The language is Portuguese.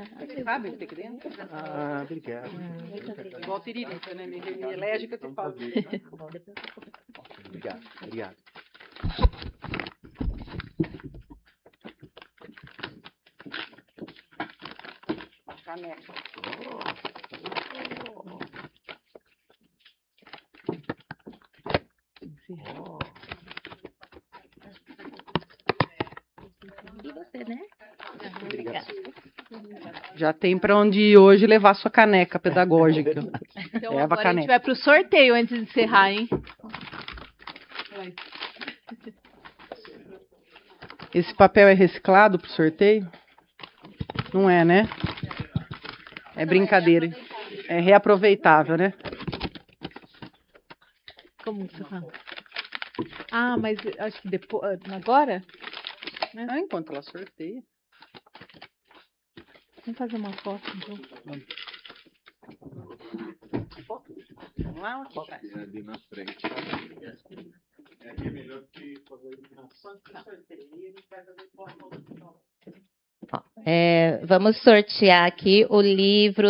Você sabe o que tem aqui dentro? Ah, obrigado. Igual tiririca, né? Minha alérgica que fala. Obrigado, obrigado. Caneca. E você, né? Obrigado. Já tem para onde ir hoje levar sua caneca pedagógica. Então Leva a agora a gente caneca. vai pro sorteio antes de encerrar, hein? Esse papel é reciclado pro sorteio? Não é, né? É brincadeira. É reaproveitável, né? Como que você fala? Ah, mas acho que depois. Agora? Ah, enquanto ela sorteia. Vamos fazer uma foto, então. Vamos lá, aqui atrás. Ali na frente. É melhor que fazer Vamos sortear aqui o livro